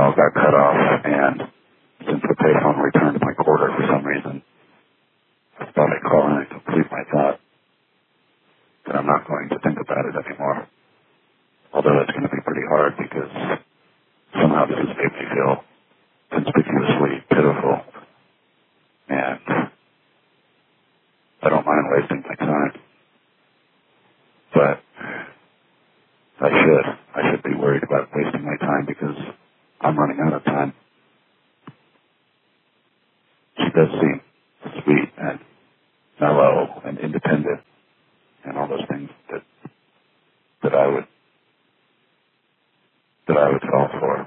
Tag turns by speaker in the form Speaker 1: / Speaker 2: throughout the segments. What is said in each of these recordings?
Speaker 1: call got cut off, and since the payphone returned my quarter for some reason, I thought I'd call in and complete my thought that I'm not going to think about it anymore. Although that's going to be pretty hard because somehow this has made me feel conspicuously pitiful, and I don't mind wasting my time. But I should be worried about wasting my time because I'm running out of time. She does seem sweet and mellow and independent and all those things that I would fall for.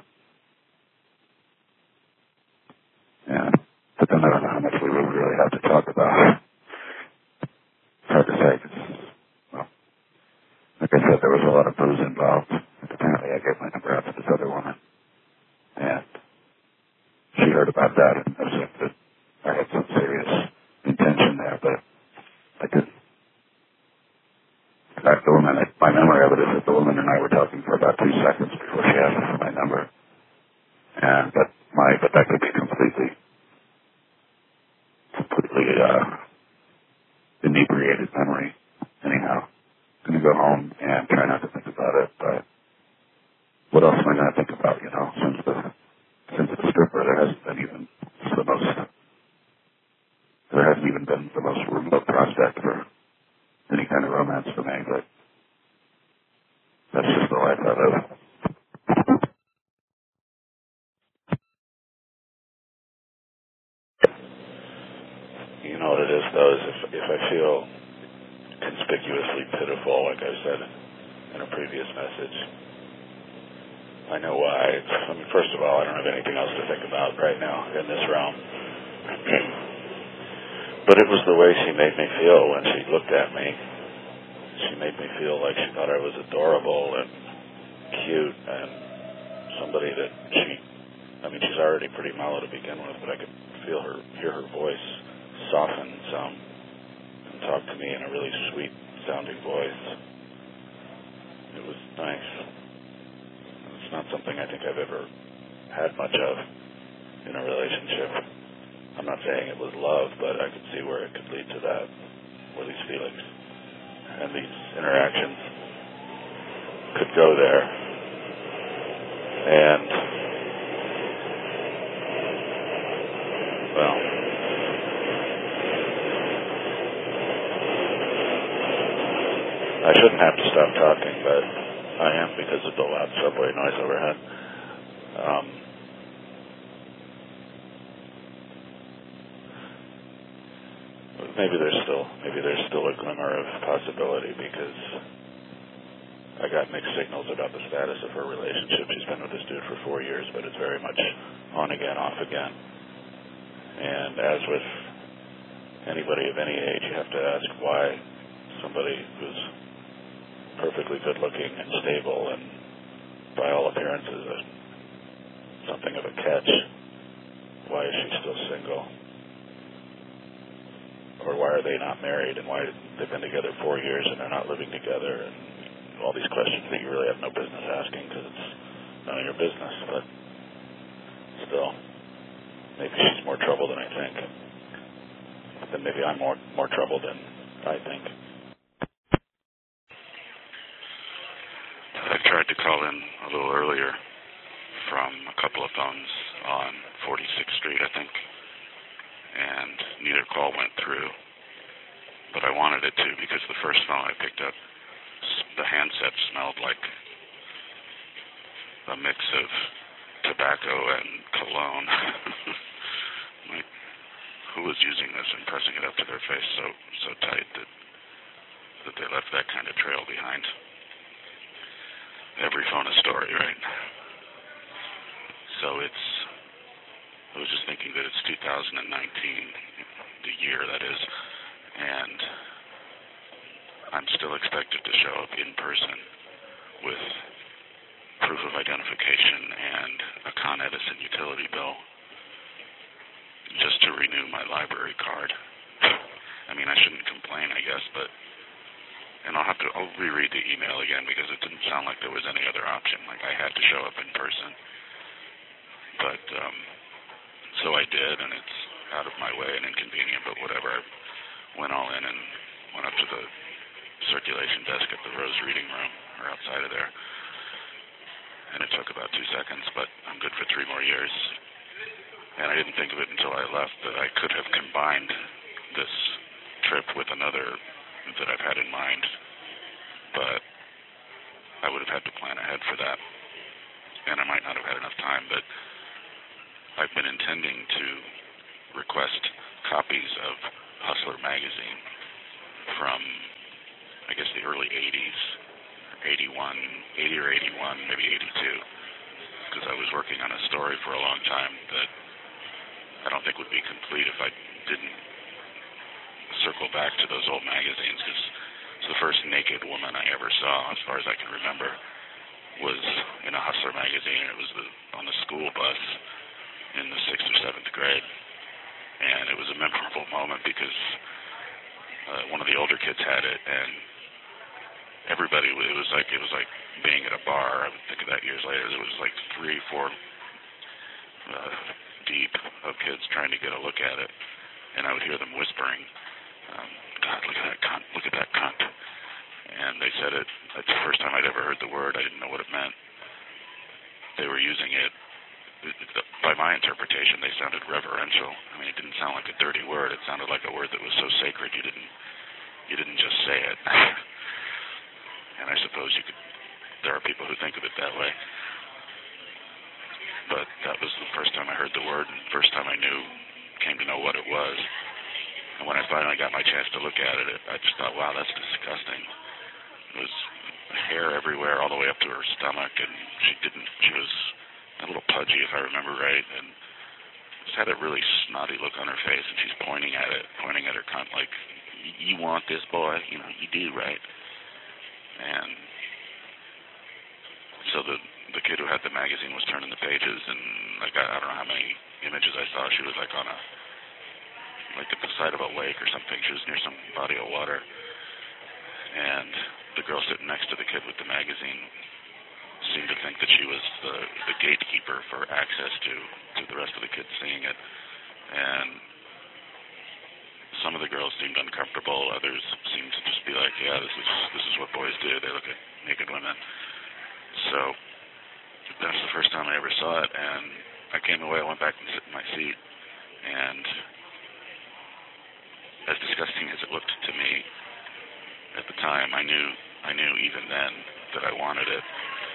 Speaker 1: Yeah. But then I don't know how much we would really have to talk about. It's hard to say because, well, like I said, there was a lot of booze involved. Apparently I gave my number out to this other woman. And she heard about that and assumed that I had some serious intention there, but I didn't. In fact, my memory of it is that the woman and I were talking for about 2 seconds before she asked me for my number. But that could be completely inebriated memory. Anyhow, I'm going to go home and try not to think about it, but what else am I going to think about, since it's a stripper, there hasn't even been the most remote prospect for any kind of romance for me, but that's just the life I live. You know what it is, though, is if I feel conspicuously pitiful, like I said in a previous message, I know why. I mean, first of all, I don't have anything else to think about right now in this realm. But it was the way she made me feel when she looked at me. She made me feel like she thought I was adorable and cute and somebody that she's already pretty mellow to begin with, but I could hear her voice soften some and talk to me in a really sweet sounding voice. It was nice. It's not something I think I've ever had much of in a relationship. I'm not saying it was love, but I could see where it could lead to that, where these feelings and these interactions could go there. And, well, I shouldn't have to stop talking, but I am because of the loud subway noise overhead. Maybe there's still a glimmer of possibility because I got mixed signals about the status of her relationship. She's been with this dude for 4 years, but it's very much on again, off again. And as with anybody of any age, you have to ask why somebody who's perfectly good looking and stable and by all appearances something of a catch, why is she still single? Or why are they not married, and why they've been together 4 years and they're not living together, and all these questions that you really have no business asking because it's none of your business. But still, maybe she's more trouble than I think. Then maybe I'm more trouble than I think. I tried to call in a little earlier from a couple of phones on 46th Street, I think, and neither call went through, but I wanted it to because the first phone I picked up, the handset smelled like a mix of tobacco and cologne. Like, who was using this and pressing it up to their face so tight that they left that kind of trail behind? Every phone a story, right? So I was just thinking that it's 2019, the year that is, and I'm still expected to show up in person with proof of identification and a Con Edison utility bill just to renew my library card. I mean, I shouldn't complain, I guess, but, and I'll reread the email again because it didn't sound like there was any other option. Like, I had to show up in person.
Speaker 2: But so I did, and it's out of my way and inconvenient, but whatever. I went all in and went up to the circulation desk at the Rose Reading Room, or outside of there, and it took about 2 seconds, but I'm good for 3 more years. And I didn't think of it until I left that I could have combined this trip with another that I've had in mind, but I would have had to plan ahead for that, and I might not have had enough time. But I've been intending to request copies of Hustler magazine from, I guess, the early 80s, 80 or 81, maybe 82, because I was working on a story for a long time that I don't think would be complete if I didn't circle back to those old magazines, because it's the first naked woman I ever saw, as far as I can remember, was in a Hustler magazine. It was on the school bus in the 6th or 7th grade, and it was a memorable moment because one of the older kids had it, and everybody, it was like being at a bar. I would think of that years later. There was like 3, 4 deep of kids trying to get a look at it, and I would hear them whispering, God, look at that cunt, look at that cunt. And they said it, it's the first time I'd ever heard the word. I didn't know what it meant. They were using it, by my interpretation, they sounded reverential. I mean, it didn't sound like a dirty word. It sounded like a word that was so sacred you didn't just say it. And I suppose there are people who think of it that way. But that was the first time I heard the word, and first time I came to know what it was. And when I finally got my chance to look at it, I just thought, wow, that's disgusting. It was hair everywhere, all the way up to her stomach, and she was a little pudgy, if I remember right, and just had a really snotty look on her face, and she's pointing at her cunt like, you want this, boy? You know, you do, right? And so the kid who had the magazine was turning the pages, and like I don't know how many images I saw. She was like at the side of a lake or something. She was near some body of water, and the girl sitting next to the kid with the magazine seemed to think that she was the gatekeeper for access to the rest of the kids seeing it. And some of the girls seemed uncomfortable. Others seemed to just be like, yeah, this is what boys do. They look at naked women. So that's the first time I ever saw it, and I came away, I went back and sit in my seat, and as disgusting as it looked to me at the time, I knew even then that I wanted it.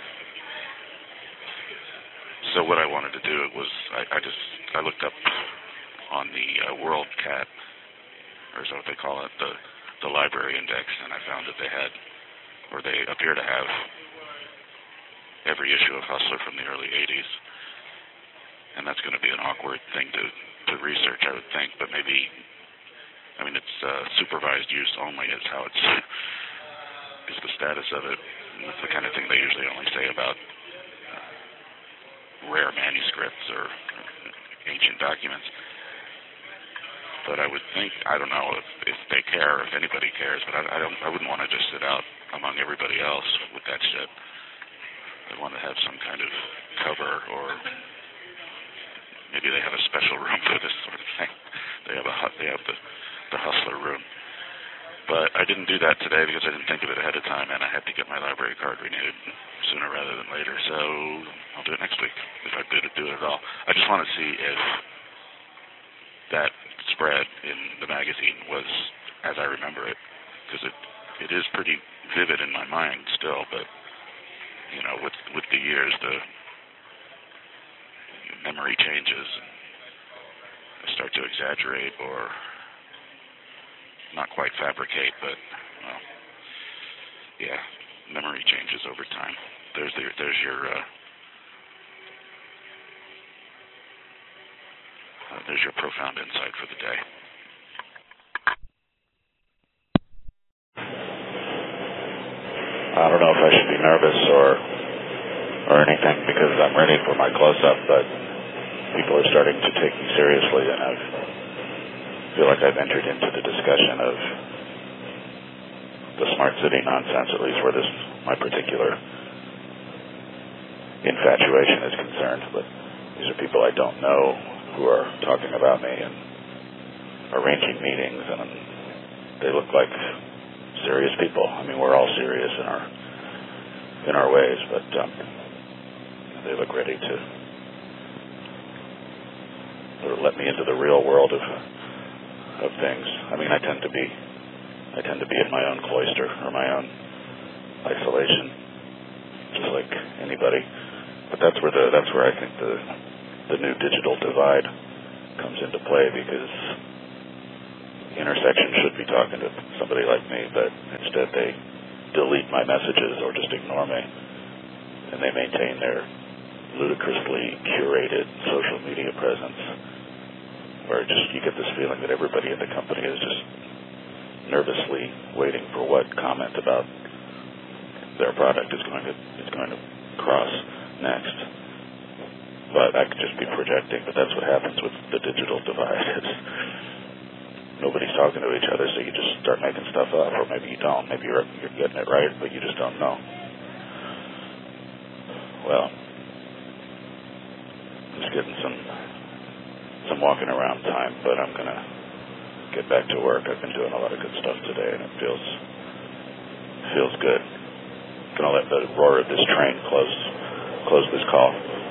Speaker 2: So what I wanted to do was I looked up on the World Cat, or is that what they call it, the library index, and I found that they appear to have every issue of Hustler from the early 80s. And that's going to be an awkward thing to research, I would think, but maybe, I mean, it's supervised use only is how is the status of it. And that's the kind of thing they usually only say about rare manuscripts or ancient documents. But I would think, I don't know if they care, if anybody cares, but I wouldn't want to just sit out among everybody else with that shit. I want to have some kind of cover, or maybe they have a special room for this sort of thing. They have the Hustler room. But I didn't do that today because I didn't think of it ahead of time, and I had to get my library card renewed sooner rather than later. So I'll do it next week, if I do it at all. I just want to see if that spread in the magazine was as I remember it, because it is pretty vivid in my mind still, but you know, with the years, the memory changes. I start to exaggerate or not quite fabricate, but, well, yeah, memory changes over time. There's your profound insight for the day.
Speaker 1: I don't know if I should be nervous or anything because I'm ready for my close-up, but people are starting to take me seriously, and I feel like I've entered into the discussion of the smart city nonsense, at least where my particular infatuation is concerned. But These are people I don't know who are talking about me and arranging meetings, and they look like serious people. I mean, we're all serious in our ways, but they look ready to sort of let me into the real world of things. I mean, I tend to be in my own cloister or my own isolation, just like anybody. But that's where I think the new digital divide comes into play, because the intersection should be talking to somebody like me, but instead they delete my messages or just ignore me, and they maintain their ludicrously curated social media presence, where you get this feeling that everybody in the company is just nervously waiting for what comment about their product is going to cross next. But I could just be projecting, but that's what happens with the digital divide. Nobody's talking to each other, so you just start making stuff up, or maybe you don't. Maybe you're getting it right, but you just don't know. Well, I'm just getting some walking around time, but I'm going to get back to work. I've been doing a lot of good stuff today, and it feels good. I'm going to let the roar of this train close this call.